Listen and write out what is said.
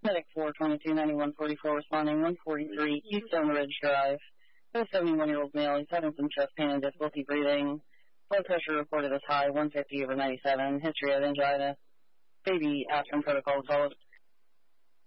Medic 422-9144 responding 143 Keystone Ridge Drive. A 71-year-old male. He's having some chest pain and difficulty breathing. Blood pressure reported as high, 150/97. History of angina. Baby aspirin protocol was followed.